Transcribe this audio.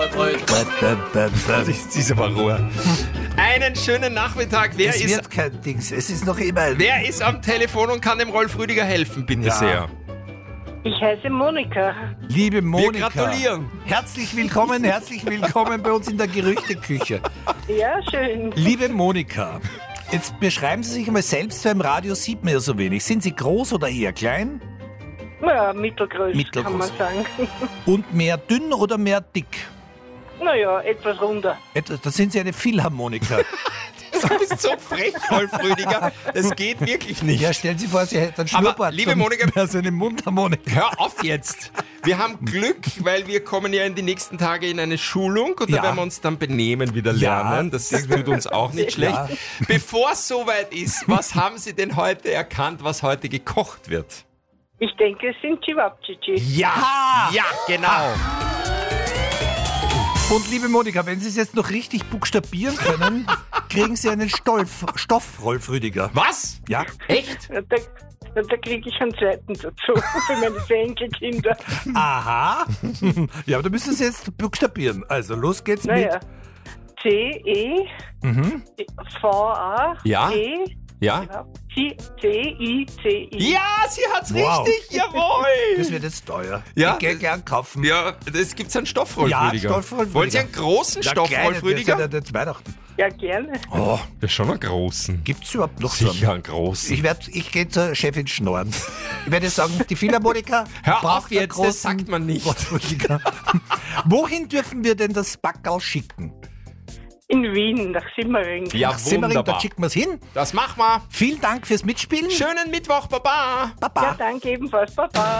Das ist aber Ruhe. Einen schönen Nachmittag. Wer Es wird kein Dings, es ist noch immer... Wer ist am Telefon und kann dem Rolf Rüdiger helfen, bitte sehr? Ich heiße Monika. Liebe Monika, Wir gratulieren. herzlich willkommen bei uns in der Gerüchteküche. Ja, schön. Liebe Monika, jetzt beschreiben Sie sich einmal selbst, weil im Radio sieht man ja so wenig. Sind Sie groß oder eher klein? Ja, mittelgroß, Mittelgroß. kann man sagen. Und mehr dünn oder mehr dick? Naja, etwas runder. Da sind Sie eine Philharmoniker. Du bist so frech, Rolf Rüdiger. Das geht wirklich nicht. Ja, stellen Sie vor, Sie hätten einen Aber, Schnurrbart. liebe Monika, also eine Mundharmonika. hör auf jetzt. Wir haben Glück, weil wir kommen ja in die nächsten Tage in eine Schulung und da Ja. werden wir uns dann benehmen wieder Ja. lernen. Das tut uns auch nicht schlecht. Ja. Bevor es soweit ist, was haben Sie denn heute erkannt, was heute gekocht wird? Ich denke, es sind Cevapcici. Ja! Ja, genau. Und liebe Monika, wenn Sie es jetzt noch richtig buchstabieren können, kriegen Sie einen Stoff, Rolf Rüdiger. Was? Ja? Echt? Da kriege ich einen zweiten dazu für meine Enkelkinder. Aha. Ja, aber da müssen Sie jetzt buchstabieren. Also, los geht's Naja, C-E-V-A-E. Ja? Ja? C-I-C-I. Ja, sie hat's Wow. richtig, jawohl. Das wird jetzt teuer. Ja? Ich gehe gern kaufen. Ja, das gibt's einen Stoff, Rolf Ja, Rüdiger. Stoff, Rolf Wollen Sie Rüdiger. einen großen Der Stoff, kleine, Rolf Rüdiger? Der ist Weihnachten. Ja, gerne. Oh, das ist schon einen großen. Gibt's überhaupt noch Sicher schon? einen großen. Ich gehe zur Chefin schnorren. Ich werde sagen, die Philharmoniker Hör auf braucht einen jetzt, großen das sagt man nicht. Rolf Rüdiger. Wohin dürfen wir denn das Backerl schicken? In Wien, nach Simmering. Ja, Nach Simmering, wunderbar. da schicken wir es hin. Das machen wir. Vielen Dank fürs Mitspielen. Schönen Mittwoch, Baba. Baba. Ja, danke ebenfalls. Baba.